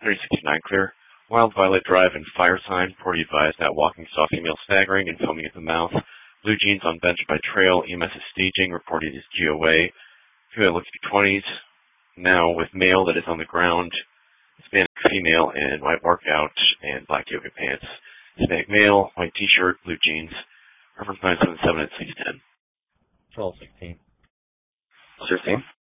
369 clear. Wild Violet Drive and Fire Sign. Reported advised that walking saw female staggering and foaming at the mouth. Blue jeans on bench by trail. EMS is staging. Reported is GOA. Female looks to be 20s. Now with male that is on the ground. Hispanic female in white workout and black yoga pants. Hispanic male, white t-shirt, blue jeans. Reference 977 at 610. 1216. 13.